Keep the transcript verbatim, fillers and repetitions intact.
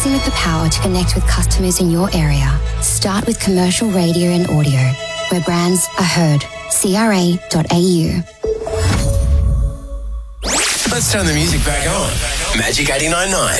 Rising with the power to connect with customers in your area. Start with commercial radio and audio, where brands are heard. C R A dot A U. Let's turn the music back on. Magic eighty-nine point nine.